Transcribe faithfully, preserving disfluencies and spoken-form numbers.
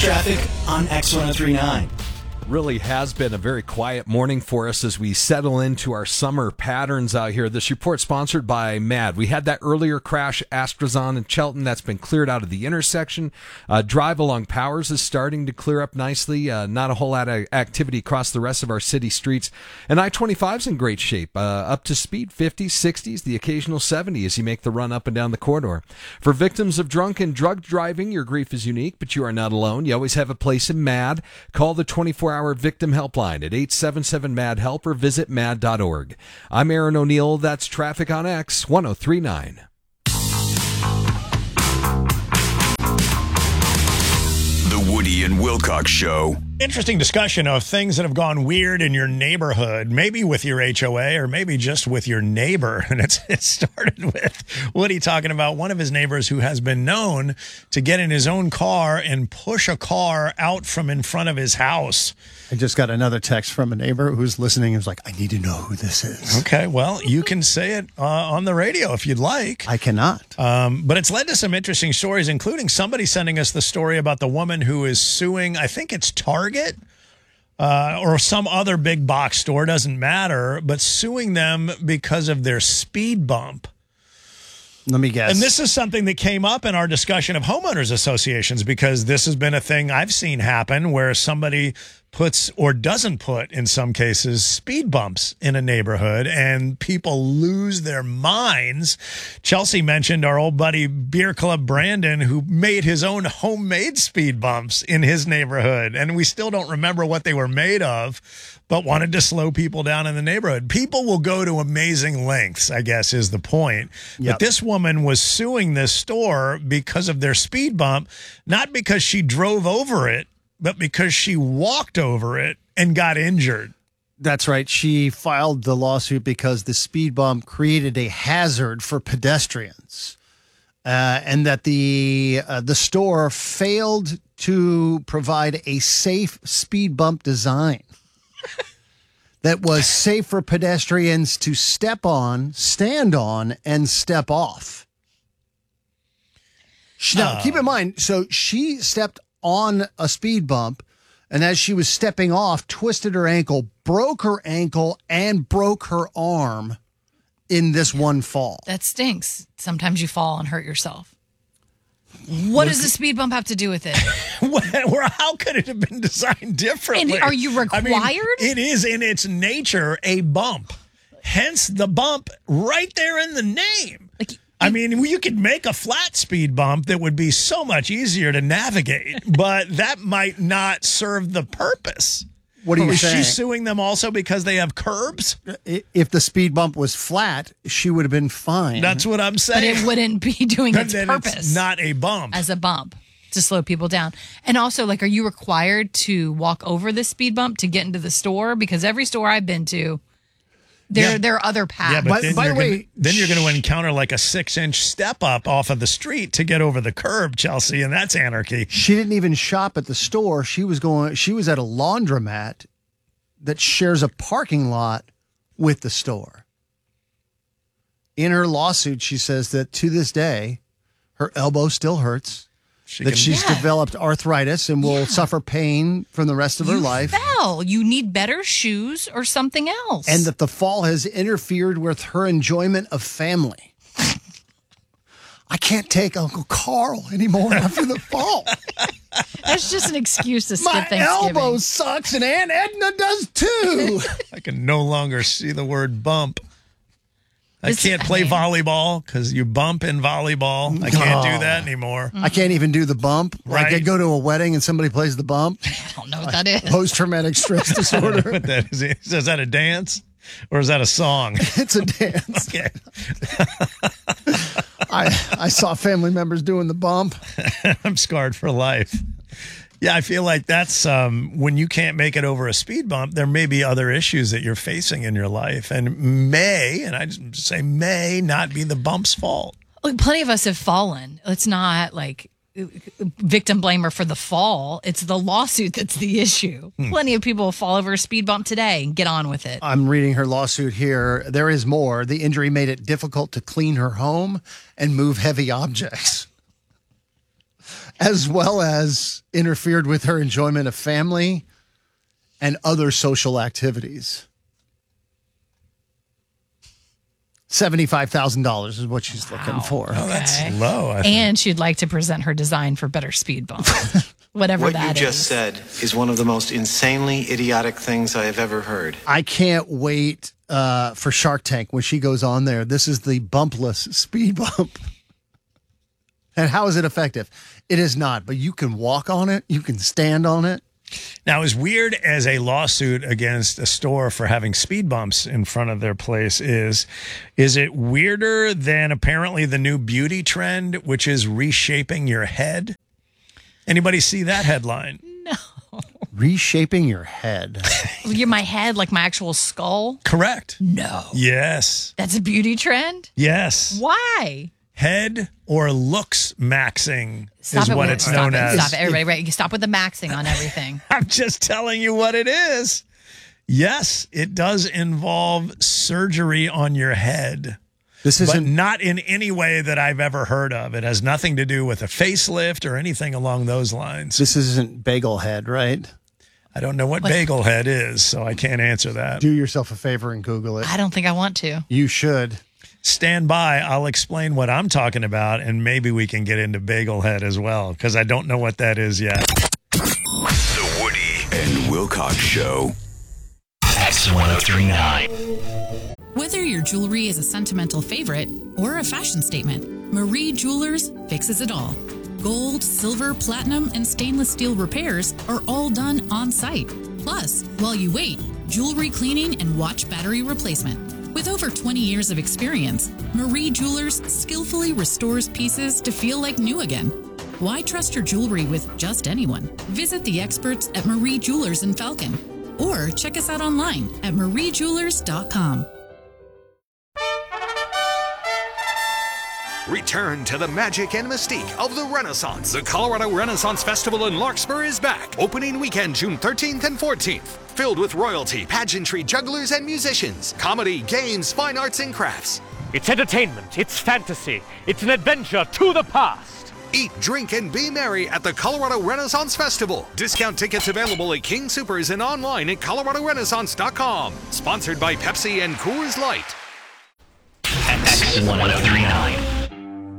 traffic on X one oh three point nine. Really has been a very quiet morning for us as we settle into our summer patterns out here. This report sponsored by M A D. We had that earlier crash, Astrazon and Chelton. That's been cleared out of the intersection. Uh, drive along Powers is starting to clear up nicely. Uh, not a whole lot of activity across the rest of our city streets. And I twenty-five is in great shape. Uh, up to speed, fifties, sixties, the occasional seventy as you make the run up and down the corridor. For victims of drunk and drug driving, your grief is unique, but you are not alone. You always have a place in M A D. Call the twenty-four hour victim helpline at eight seven seven M A D help or visit mad dot org. I'm Aaron O'Neill. That's Traffic on X one oh three point nine. The Woody and Wilcox Show. Interesting discussion of things that have gone weird in your neighborhood, maybe with your H O A or maybe just with your neighbor. And it's, it started with Woody talking about one of his neighbors who has been known to get in his own car and push a car out from in front of his house. I just got another text from a neighbor who's listening. He was like, I need to know who this is. Okay, well, you can say it uh, on the radio if you'd like. I cannot. Um, but it's led to some interesting stories, including somebody sending us the story about the woman who is suing, I think it's Target uh, or some other big box store, doesn't matter, but suing them because of their speed bump. Let me guess. And this is something that came up in our discussion of homeowners associations, because this has been a thing I've seen happen where somebody puts or doesn't put, in some cases, speed bumps in a neighborhood and people lose their minds. Chelsea mentioned our old buddy Beer Club Brandon, who made his own homemade speed bumps in his neighborhood. And we still don't remember what they were made of, but wanted to slow people down in the neighborhood. People will go to amazing lengths, I guess, is the point. Yep. But this woman was suing this store because of their speed bump, not because she drove over it, but because she walked over it and got injured. That's right. She filed the lawsuit because the speed bump created a hazard for pedestrians, uh, and that the uh, the store failed to provide a safe speed bump design that was safe for pedestrians to step on, stand on, and step off. Now, uh, keep in mind, so she stepped on a speed bump, and as she was stepping off, twisted her ankle, broke her ankle, and broke her arm in this one fall. That stinks. Sometimes you fall and hurt yourself. What does the speed bump have to do with it? Well, how could it have been designed differently? And are you required? I mean, it is in its nature a bump. Hence the bump right there in the name. Like, I mean, you could make a flat speed bump that would be so much easier to navigate, but that might not serve the purpose. What are you Is saying? she suing them also because they have curbs? If the speed bump was flat, she would have been fine. That's what I'm but saying. it wouldn't be doing its Then purpose. It's not a bump. As a bump to slow people down. And also, like, are you required to walk over the speed bump to get into the store? Because every store I've been to, there, Yeah. there are other paths. Yeah, but By- then, by you're the way, gonna, then you're going to encounter like a six-inch step up off of the street to get over the curb, Chelsea, and that's anarchy. She didn't even shop at the store. She was going. She was at a laundromat that shares a parking lot with the store. In her lawsuit, she says that to this day, her elbow still hurts, She that can- she's Yeah. developed arthritis and will suffer pain from the rest of her you life, fell. You need better shoes or something else. and that the fall has interfered with her enjoyment of family. I can't take Uncle Carl anymore after the fall. That's just an excuse to skip My Thanksgiving. elbow sucks, and Aunt Edna does too. I can no longer see the word bump. I This- can't play I mean- volleyball because you bump in volleyball. I can't do that anymore. I can't even do the bump. Like I Right. go to a wedding and somebody plays the bump. I don't know what that is. Post-traumatic stress disorder. What that is, is that a dance or is that a song? It's a dance. Okay. I, I saw family members doing the bump. I'm scarred for life. Yeah, I feel like that's um, when you can't make it over a speed bump, there may be other issues that you're facing in your life and may, and I just say may not be the bump's fault. Look, plenty of us have fallen. It's not like victim blamer for the fall. It's the lawsuit that's the issue. Hmm. Plenty of people fall over a speed bump today and get on with it. I'm reading her lawsuit here. There is more. The injury made it difficult to clean her home and move heavy objects. as well as interfered with her enjoyment of family and other social activities. seventy-five thousand dollars is what she's looking for. Oh, that's Okay. low. I think. And she'd like to present her design for better speed bump. Whatever What that you just is. said is one of the most insanely idiotic things I have ever heard. I can't wait uh, for Shark Tank when she goes on there. This is the bumpless speed bump. And how is it effective? It is not, but you can walk on it. You can stand on it. Now, as weird as a lawsuit against a store for having speed bumps in front of their place is, is it weirder than apparently the new beauty trend, which is reshaping your head? Anybody see that headline? Reshaping your head. You're my head, like my actual skull? Correct. No. Yes. That's a beauty trend? Yes. Why? Head or looks maxing Stop is it what with- it's stop known it, as. Stop it. Everybody, right. You stop with the maxing on everything. I'm just telling you what it is. Yes, it does involve surgery on your head. This But isn't not in any way that I've ever heard of. It has nothing to do with a facelift or anything along those lines. this isn't bagel head, right? I don't know what bagel head is, so I can't answer that. Do yourself a favor and Google it. I don't think I want to. You should. Stand by. I'll explain what I'm talking about, and maybe we can get into bagel head as well, because I don't know what that is yet. The Woody and Wilcox Show. X one oh three point nine. Whether your jewelry is a sentimental favorite or a fashion statement, Marie Jewelers fixes it all. Gold, silver, platinum, and stainless steel repairs are all done on site. Plus, while you wait, jewelry cleaning and watch battery replacement. With over twenty years of experience, Marie Jewelers skillfully restores pieces to feel like new again. Why trust your jewelry with just anyone? Visit the experts at Marie Jewelers in Falcon or check us out online at marie jewelers dot com. Return to the magic and mystique of the Renaissance. The Colorado Renaissance Festival in Larkspur is back. Opening weekend, June thirteenth and fourteenth. Filled with royalty, pageantry, jugglers, and musicians. Comedy, games, fine arts, and crafts. It's entertainment, it's fantasy, it's an adventure to the past. Eat, drink, and be merry at the Colorado Renaissance Festival. Discount tickets available at King Soopers and online at colorado renaissance dot com. Sponsored by Pepsi and Coors Light. X one oh three point nine.